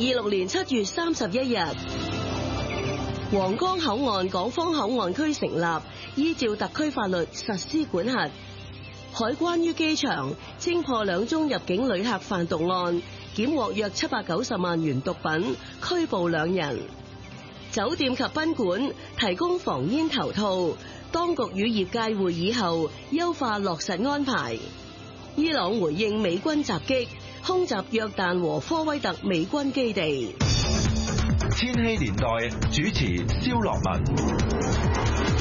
2026年7月31日，皇崗口岸港方口岸區成立，依照特區法律實施管轄。海關於機場偵破2宗入境旅客販毒案，檢獲約790萬元毒品，拘捕2人。酒店及賓館提供防煙頭套，當局與業界會議後優化落實安排。伊朗回應美軍襲擊，空襲約旦和科威特美軍基地。 千禧年代主持蕭樂文。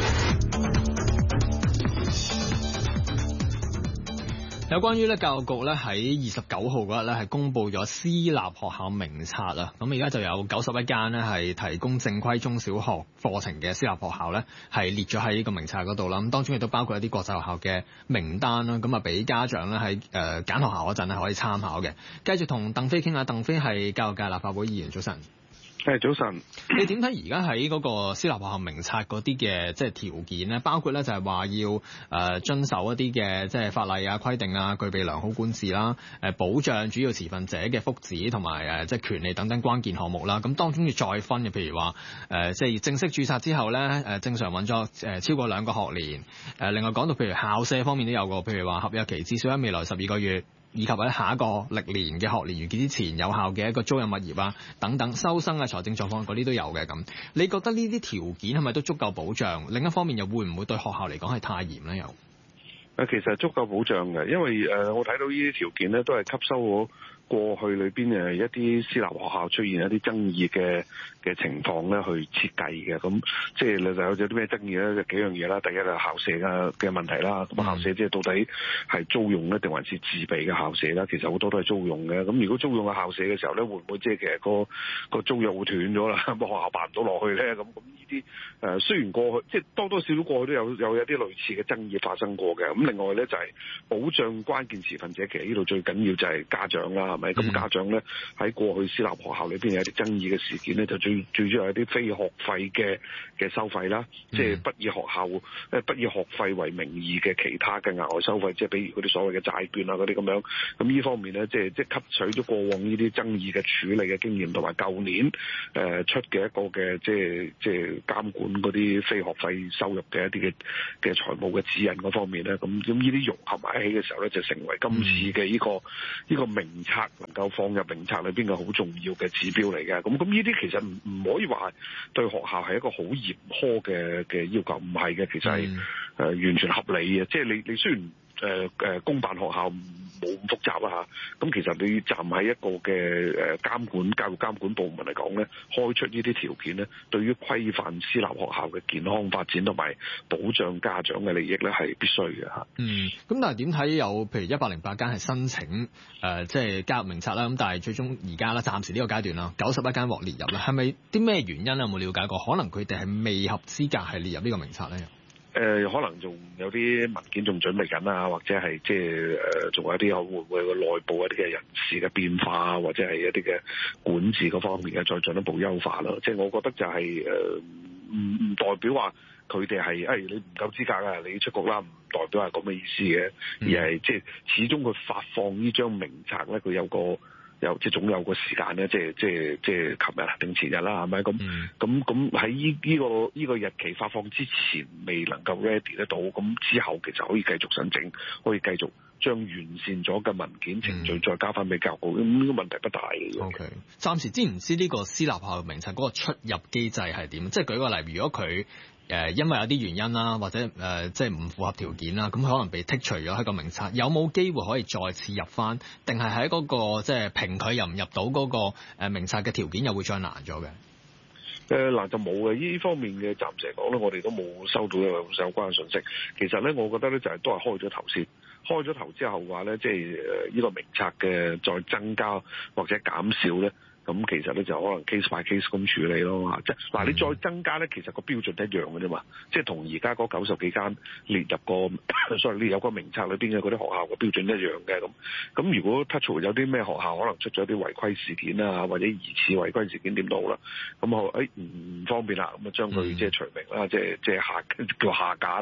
有關於教育局喺29號嗰日係公布咗私立學校名冊啊，咁而家就有91間係提供正規中小學課程嘅私立學校係列咗喺呢個名冊嗰度啦。咁當中亦都包括一啲國際學校嘅名單啦，咁俾家長喺揀學校嗰陣可以參考嘅。繼續同鄧飛傾下，鄧飛係教育界立法會議員，早晨。 早晨。 你點睇而家喺嗰個私立學校名冊嗰啲嘅條件咧？包括咧就係話要遵守一啲嘅法例啊、規定啊，具備良好管治啦，保障主要持份者嘅福祉同埋權利等等關鍵項目啦。咁當中要再分嘅，譬如話正式註冊之後咧正常運作超過2個學年。另外講到譬如校舍方面都有個，譬如話合約期至少喺未來12個月。以及喺下一個歷年嘅學年完結之前有效嘅一個租賃物業啊等等，收生啊財政狀況嗰啲都有嘅咁。你覺得呢啲條件係咪都足夠保障？另一方面又會唔會對學校嚟講係太嚴咧？又其實足夠保障嘅，因為我睇到呢啲條件咧都係吸收咗過去裏邊一啲私立學校出現一啲爭議嘅情況咧去設計嘅。咁即係就有啲咩爭議咧？就幾樣嘢啦。第一就校舍嘅問題啦。咁校舍即係到底係租用咧定還是自備嘅校舍啦？其實好多都係租用嘅。咁如果租用嘅校舍嘅時候咧，會唔會即係其實個租約會斷咗啦？咁學校辦唔到落去咧？咁呢啲雖然過去即係多多少少過去都有一啲類似嘅爭議發生過嘅。咁另外咧就係保障關鍵持份者，其實呢度最緊要就係家長啦，係咪？咁家長咧喺過去私立學校裏邊有啲爭議嘅事件咧，就最主要係啲非學費嘅收費啦，即係不以學費為名義嘅其他嘅額外收費，即係比如嗰啲所謂嘅債券啊嗰啲咁樣。咁呢方面咧，即係吸取咗過往呢啲爭議嘅處理嘅經驗，同埋舊年出嘅一個嘅即係監管嗰啲非學費收入嘅一啲嘅財務嘅指引嗰方面咧，咁呢啲融合埋一起嘅時候咧，就成為今次嘅呢個名冊能夠放入名冊裏邊嘅好重要嘅指標嚟嘅。咁呢啲其實唔可以話對學校係一個好嚴苛嘅要求，唔係嘅，其實係完全合理嘅。即係你雖然公辦學校冇咁複雜啦嚇，咁其實你站喺一個嘅教育監管部門嚟講咧，開出呢啲條件咧，對於規範私立學校嘅健康發展同埋保障家長嘅利益咧係必須嘅嚇。 咁但係點睇有譬如108間係申請即係加入名冊啦，咁但係最終而家啦，暫時呢個階段啦，91間獲列入啦，係咪啲咩原因有冇了解過？可能佢哋係未合資格係列入呢個名冊咧？ 可能仲有啲文件仲準備緊啊，或者係即係仲有啲會唔會個內部一啲嘅人事嘅變化啊，或者係一啲嘅管治嗰方面嘅再進一步優化咯。即係我覺得就係唔代表話佢哋係你唔夠資格啊，你出局啦，唔代表係咁嘅意思嘅，而係即係始終佢發放呢張名冊咧，佢即係總有個時間咧，即係琴日定前日啦，係咪咁喺呢個日期發放之前未能夠 ready 得到，咁之後其實可以繼續申請，可以繼續將完善咗嘅文件程序再交翻俾教育局，咁呢個問題不大嘅。 OK， 暫時知唔知呢個私立學校名冊嗰個出入機制係點？即係舉個例，如果佢因為有啲原因啦，或者即係唔符合條件啦，咁佢可能被剔除咗喺個名冊，有冇機會可以再次入翻？定係喺嗰個即係評佢入唔入到嗰個名冊嘅條件又會再難咗嘅？ 嗱就冇嘅，呢方面嘅暫時嚟講咧，我哋都冇收到有關嘅信息。其實咧，我覺得咧就係都係開咗頭先，開咗頭之後話咧，即係呢個名冊嘅再增加或者減少咧。咁其實咧就可能 case by case 咁處理咯，即係嗱你再增加咧，其實個標準一樣嘅啫嘛，即係同而家嗰90幾間列入個所以列入個名冊裏邊嘅嗰啲學校嘅標準一樣嘅咁如果 touch 有啲咩學校可能出咗啲違規事件啊，或者疑似違規事件點到啦，咁我唔方便啦，咁啊將佢即係除名啦，即係叫下架啦，叫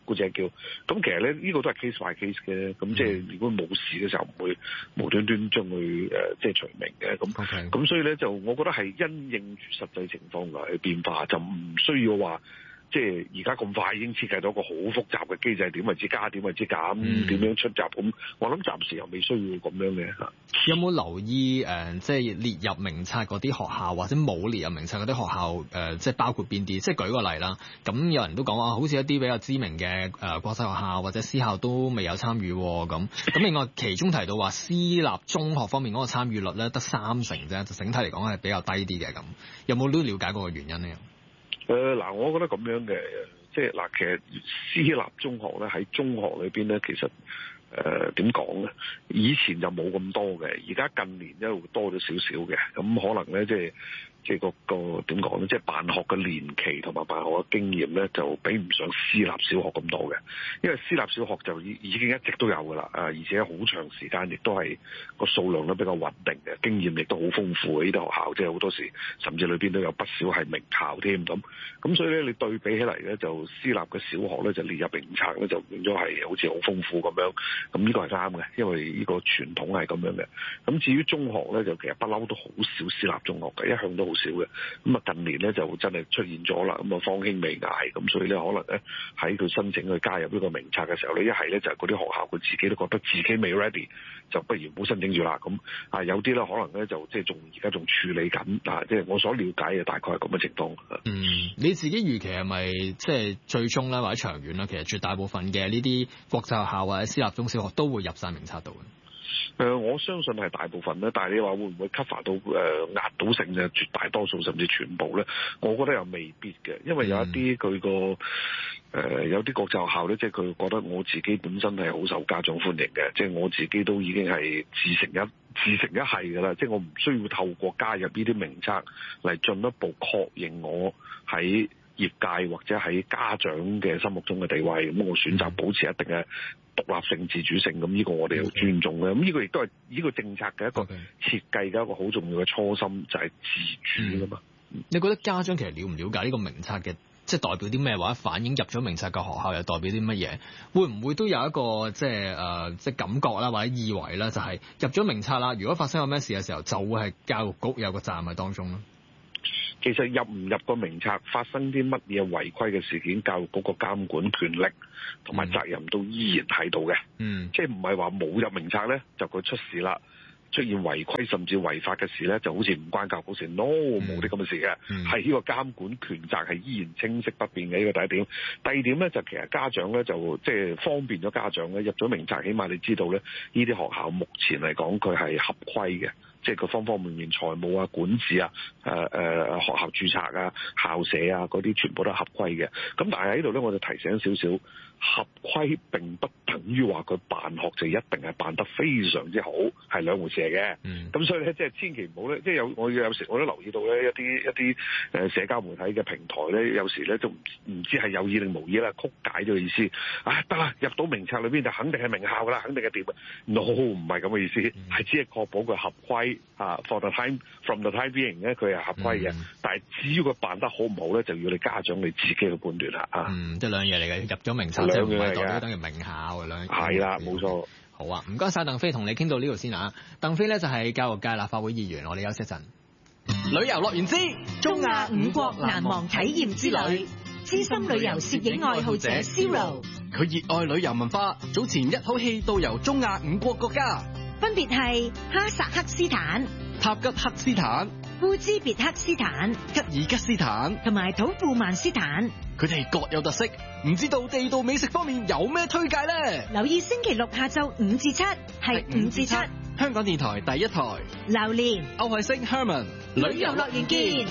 嗰隻叫。咁其實咧呢個都係 case by case 嘅，咁即係如果冇事嘅時候唔會無端端將佢即係除名嘅。咁所以咧就我覺得係因應住實際情況嚟去變化，就唔需要話。即係而家咁快已經設計到一個好複雜嘅機制，點為之加，點為之減，點樣出閘咁？我諗暫時又未需要咁樣嘅嚇。 有冇留意即係列入名冊嗰啲學校，或者冇列入名冊嗰啲學校即係包括邊啲？即係舉個例啦。咁有人都講話，好似一啲比較知名嘅國際學校或者私校都未有參與咁。咁另外其中提到話私立中學方面嗰個參與率咧得3成啫，就整體嚟講係比較低啲嘅咁。有冇都了解過個原因呢？ 嗱，我覺得咁樣嘅，即係嗱，其實私立中學咧喺中學裏邊咧，其實點講咧？以前就冇咁多嘅，而家近年一路多咗少少嘅，咁可能咧即係個點講咧？即係辦學嘅年期同埋辦學嘅經驗咧，就比唔上私立小學咁多嘅。因為私立小學就已經一直都有㗎啦，而且好長時間，亦都係個數量都比較穩定嘅，經驗亦都好豐富嘅。呢啲學校即係好多時甚至裏邊都有不少係名校添咁所以咧，你對比起嚟咧，就私立嘅小學咧就列入名冊咧，就變咗係好似好豐富咁樣。咁呢個係啱嘅，因為呢個傳統係咁樣嘅。咁至於中學咧，就其實不嬲都好少私立中學嘅，一向都好少嘅。咁啊近年咧就真係出現咗啦。咁啊方興未艾，咁所以咧可能咧喺佢申請去加入呢個名冊嘅時候咧，一係咧就係嗰啲學校佢自己都覺得自己未 ready， 就不如唔好申請住啦。咁有啲咧可能咧就即係而家仲處理緊即係我所了解嘅大概係咁嘅情況。 你自己預期係咪即係最終咧或者長遠咧？其實絕大部分嘅呢啲國際學校或者私立中小學都會入晒名冊度嘅。 我相信係大部分咧，但係你話會唔會 cover 到壓倒性嘅絕大多數甚至全部咧？我覺得又未必嘅，因為有一啲佢個有啲國際學校咧，即係佢覺得我自己本身係好受家長歡迎嘅，即係我自己都已經係自成一系㗎啦，即係我唔需要透過加入呢啲名冊嚟進一步確認我喺業界或者喺家長嘅心目中嘅地位，咁我選擇保持一定嘅獨立性、自主性，咁呢個我哋要尊重嘅。咁呢個亦都係呢個政策嘅一個設計嘅一個好重要嘅初心，就係自主㗎嘛。 你覺得家長其實了唔了解呢個名冊嘅，即係代表啲咩，或者反映入咗名冊嘅學校又代表啲乜嘢？會唔會都有一個即係感覺啦，或者以為啦，就係入咗名冊啦，如果發生有咩事嘅時候，就會係教育局有個責任喺當中咯。 其實入唔入個名冊，發生啲乜嘢違規嘅事件，教育局個監管權力同埋責任都依然喺度嘅。即係唔係話冇入名冊咧，就佢出事啦，出現違規甚至違法嘅事咧，就好似唔關教育局事。No， 冇啲咁嘅事嘅，係呢個監管權責係依然清晰不變嘅。呢個第一點。第二點咧就其實家長咧就即係方便咗家長咧，入咗名冊，起碼你知道咧呢啲學校目前嚟講佢係合規嘅。即係佢方方面面財務啊、管治啊、學校註冊啊、校舍啊嗰啲全部都係合規嘅。咁但係喺度咧，我就提醒少少，合規並不等於話佢辦學就一定係辦得非常之好，係兩回事嚟嘅。咁所以咧，即係千祈唔好咧，即係我有時我都留意到咧，一啲社交媒體嘅平台咧，有時咧都唔知係有意定無意啦，曲解咗意思。得啦，入到名冊裏邊就肯定係名校㗎啦，肯定係掂。No， 唔係咁嘅意思，係只係確保佢合規。from the time being 咧，佢係合規嘅，但係至於佢辦得好唔好咧，就要你家長你自己去判斷啦。 即係兩樣嚟嘅，入咗名冊即係唔係代表等於名校嘅兩樣。 係啦，冇錯。 好啊，唔該晒鄧飛，同你傾到呢度先啊。鄧飛咧就係教育界立法會議員，我哋休息一陣。旅遊樂園之中亞五國難忘體驗之旅，資深旅遊攝影愛好者 Zero， 佢熱愛旅遊文化，早前一口氣導遊中亞5國國家。 分別係哈薩克斯坦、 塔吉克斯坦、 烏茲別克斯坦、 吉爾吉斯坦同埋土庫曼斯坦。 佢哋各有特色，唔知道地道美食方面有咩推介呢？ 留意星期六下晝5至7，係5至7， 香港電台第一台。 榴蓮、 歐海星、Herman， 旅遊樂園見。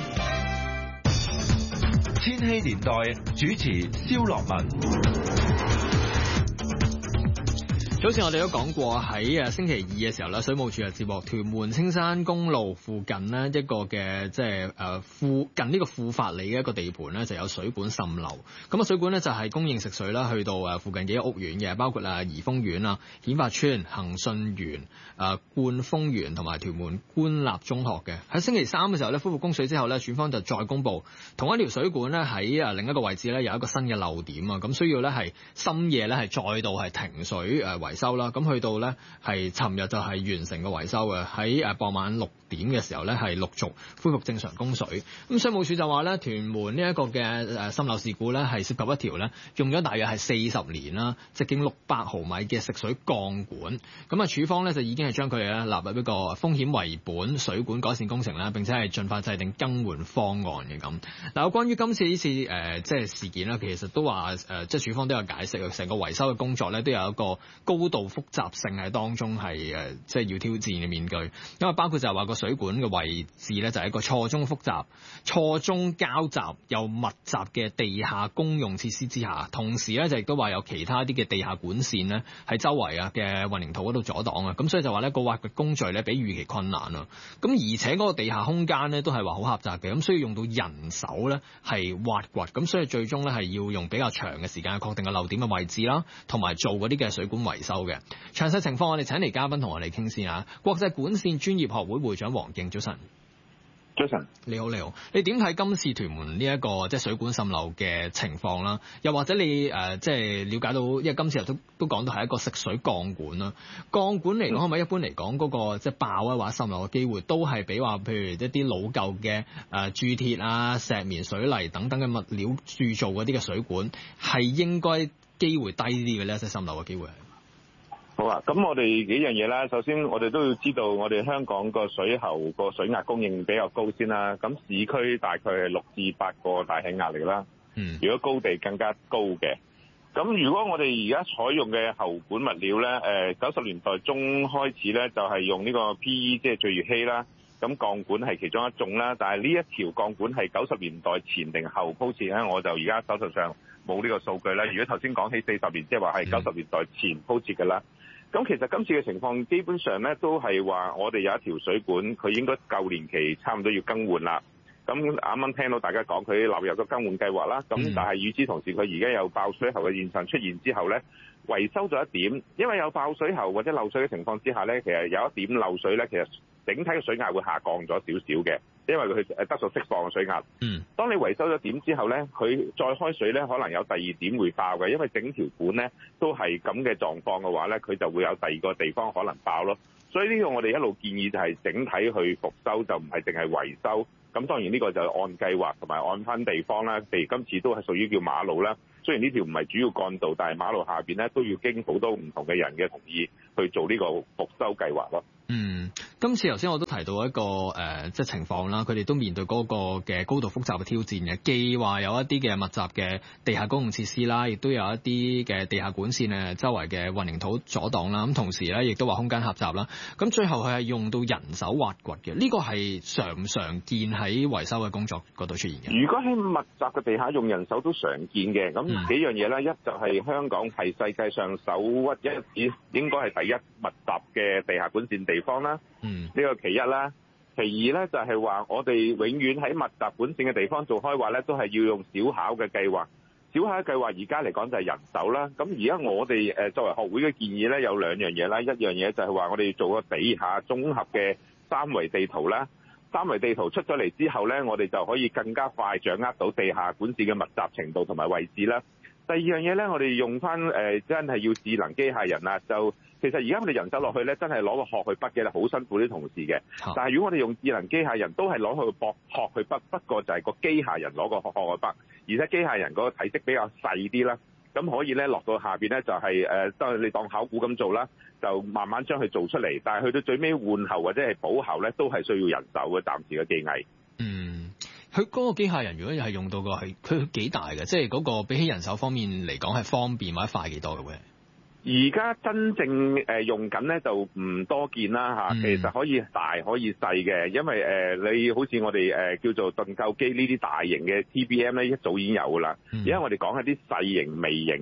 千禧年代主持蕭樂文。 早前我哋都講過喺星期二嘅時候咧，水務署就接獲屯門青山公路附近呢一個嘅即係近呢個富發里嘅一個地盤咧，就有水管滲漏。咁啊水管咧就係供應食水啦，去到附近幾個屋苑嘅，包括怡豐苑啊、顯發邨、恒信園、冠豐園同埋屯門官立中學嘅。喺星期三嘅時候咧，恢復供水之後咧，署方就再公布同一條水管咧喺另一個位置咧有一個新嘅漏點啊，咁需要咧係深夜咧係再度係停水維修啦。咁去到咧係尋日就係完成個維修嘅，喺傍晚6點嘅時候咧係陸續恢復正常供水。咁水務署就話咧，屯門呢一個嘅滲漏事故咧係涉及一條咧用咗大約係40年啦，直徑600毫米嘅食水鋼管。咁啊，署方咧就已經係將佢哋咧納入一個風險為本水管改善工程啦，並且係盡快制定更換方案嘅咁。嗱，關於今次呢次即係事件啦，其實都話即係署方都有解釋，成個維修嘅工作咧都有一個高度複雜性喺當中係即係要挑戰嘅面具，因為包括就係話個水管嘅位置咧就係一個錯綜複雜、錯綜交集又密集嘅地下公用設施之下，同時咧就亦都話有其他啲嘅地下管線咧喺周圍嘅混凝土嗰度阻擋啊，咁所以就話咧個挖掘工序咧比預期困難啊，咁而且嗰個地下空間咧都係話好狹窄嘅，咁需要用到人手咧係挖掘，咁所以最終咧係要用比較長嘅時間去確定個漏點嘅位置啦，同埋做嗰啲嘅水管維修嘅。詳細情況我哋請嚟嘉賓同我哋傾先啊！國際管線專業學會會長黃敬，早晨。 早晨， 你好，你點睇今次屯門呢一個即係水管滲漏嘅情況啦？又或者你即係了解到，因為今次都講到係一個食水鋼管啦。鋼管嚟講，係咪一般嚟講嗰個即係爆啊或者滲漏嘅機會都係比話譬如一啲老舊嘅鑄鐵啊、石棉、水泥等等嘅物料鑄造嗰啲嘅水管係應該機會低啲嘅咧？即係滲漏嘅機會係。 好啊，咁我哋幾樣嘢啦。首先，我哋都要知道，我哋香港個水喉個水壓供應比較高先啦。咁市區大概係6至8個大氣壓力啦。如果高地更加高嘅。咁如果我哋而家採用嘅喉管物料咧，90年代中開始咧就係用呢個 PE 即係聚乙烯啦。咁鋼管係其中一種啦，但係呢一條鋼管係90年代前定後鋪設咧，我就而家手頭上冇呢個數據啦。如果頭先講起40年，即係話係90年代前鋪設嘅啦。咁其實今次嘅情況基本上咧都係話我哋有一條水管，佢應該舊年期差唔多要更換啦。咁啱啱聽到大家講佢納入咗更換計劃啦。咁但係與此同時，佢而家有爆水喉嘅現象出現之後咧，維修咗一點，因為有爆水喉或者漏水嘅情況之下咧，其實有一點漏水咧，其實整體嘅水壓會下降咗少少嘅，因為佢得到釋放嘅水壓。當你維修咗點之後咧，佢再開水咧，可能有第二點會爆嘅，因為整條管咧都係咁嘅狀況嘅話咧，佢就會有第二個地方可能爆咯。所以呢個我哋一路建議就係整體去復修，就唔係淨係維修。咁當然呢個就按計劃同埋按翻地方啦。譬如今次都係屬於叫馬路啦，雖然呢條唔係主要幹道，但係馬路下邊咧都要經好多唔同嘅人嘅同意去做呢個復修計劃咯。 今次頭先我都提到一個即係情況啦，佢哋都面對嗰個嘅高度複雜嘅挑戰嘅，既話有一啲嘅密集嘅地下公用設施啦，亦都有一啲嘅地下管線周圍嘅混凝土阻擋啦，咁同時咧亦都話空間狹窄啦，咁最後係用到人手挖掘嘅，呢個係常唔常見喺維修嘅工作嗰度出現嘅？ 如果喺密集嘅地下用人手都常見嘅，咁幾樣嘢啦，一就係香港係世界上首屈一指，應該係第一密集嘅地下管線地方啦。呢個其一啦，其二咧就係話我哋永遠喺密集管線嘅地方做開話咧，都係要用小巧嘅計劃。小巧嘅計劃而家嚟講就係人手啦。咁而家我哋作為學會嘅建議咧，有兩樣嘢啦。一樣嘢就係話我哋做個地下綜合嘅三維地圖啦。三維地圖出咗嚟之後咧，我哋就可以更加快掌握到地下管線嘅密集程度同埋位置啦。第二樣嘢咧，我哋用翻真係要智能機械人啦。就其實而家我哋人手落去咧，真係攞個殼去筆嘅咧，好辛苦啲同事嘅。但係如果我哋用智能機械人，都係攞去殼去筆，不過就係個機械人攞個殼去筆，而且機械人嗰個體積比較細啲啦。咁可以咧落到下邊咧就係都係你當考古咁做啦，就慢慢將佢做出嚟。但係去到最尾換喉或者係補喉咧，都係需要人手嘅，暫時嘅技藝。 佢嗰個機械人如果係用到個係佢幾大嘅，即係嗰個比起人手方面嚟講係方便或者快幾多嘅會？ 而家真正用緊咧就唔多見啦嚇，其實可以大可以細嘅，因為你好似我哋叫做盾構機呢啲大型嘅 TBM 咧一早已經有噶啦，而家我哋講係啲細型微型嘅，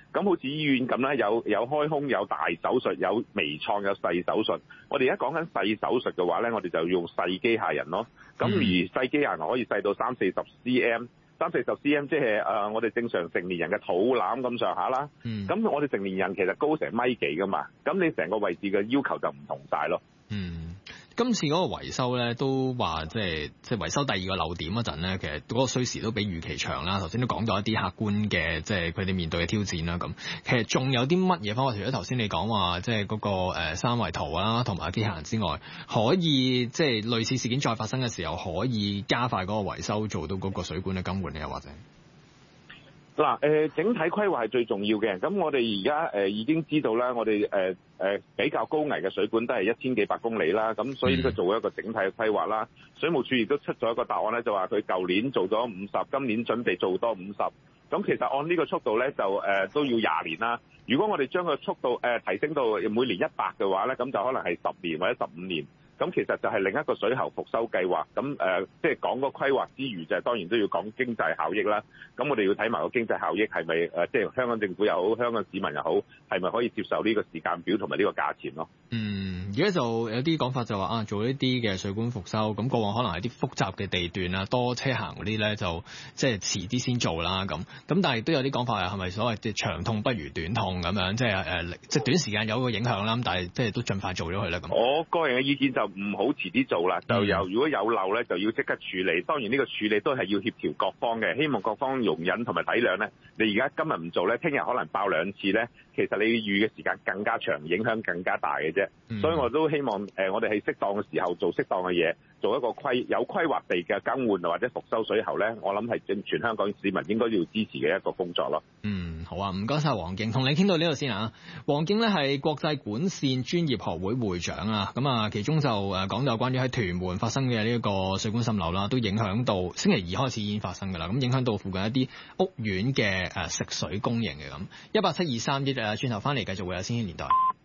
咁好似醫院咁啦，有開胸、有大手術、有微創、有細手術。我哋而家講緊細手術嘅話咧，我哋就用細機械人咯。咁而細機械人可以細到30-40 cm，30-40 cm 即係我哋正常成年人嘅肚腩咁上下啦。咁我哋成年人其實高成1.幾米噶嘛，咁你成個位置嘅要求就唔同晒咯。 今次嗰個維修咧，都話即係維修第二個漏點嗰陣咧，其實嗰個需時都比預期長啦。頭先都講到一啲客觀嘅，即係佢哋面對嘅挑戰啦。咁其實仲有啲乜嘢方法？除咗頭先你講話，即係嗰個三維圖啦，同埋機械人之外，可以即係類似事件再發生嘅時候，可以加快嗰個維修，做到嗰個水管嘅更換咧，又或者？ 嗱，整體規劃係最重要嘅。咁我哋而家已經知道啦，我哋比較高危嘅水管都係1000幾百公里啦。咁所以佢做一個整體嘅規劃啦。水務署亦都出咗一個答案咧，就話佢舊年做咗50，今年準備做多50。咁其實按呢個速度咧，就都要20年啦。如果我哋將個速度提升到每年100嘅話咧，咁就可能係10年或者15年。咁其實就係另一個水喉復修計劃，咁即係講個規劃之餘，就係當然都要講經濟效益啦。咁我哋要睇埋個經濟效益係咪即係香港政府又好，香港市民又好，係咪可以接受呢個時間表同埋呢個價錢咯？ 而家就有啲講法就話做呢啲嘅水管復修，咁過往可能係啲複雜嘅地段啊，多車行嗰啲咧，就即係遲啲先做啦。咁但係亦都有啲講法係咪所謂即係長痛不如短痛咁樣，即係短時間有個影響啦，咁但係即係都盡快做咗佢啦。咁我個人嘅意見就唔好遲啲做啦，就如果有漏咧，就要即刻處理。當然呢個處理都係要協調各方嘅，希望各方容忍同埋體諒咧。你而家今日唔做咧，聽日可能爆2次咧，其實你預嘅時間更加長，影響更加大嘅啫。所以我都希望我哋喺適當嘅時候做適當嘅嘢，做一個有規劃地嘅更換或者復修水喉咧，我諗係全香港市民應該要支持嘅一個工作咯。 好啊，唔該晒黃敬，同你傾到呢度先啊。黃敬咧係國際管線專業學會會長啊，咁啊其中就講到關於喺屯門發生嘅呢一個水管滲漏啦，都影響到星期2開始已經發生㗎啦，咁影響到附近一啲屋苑嘅食水供應嘅咁。18723轉頭翻嚟繼續會有千禧年代。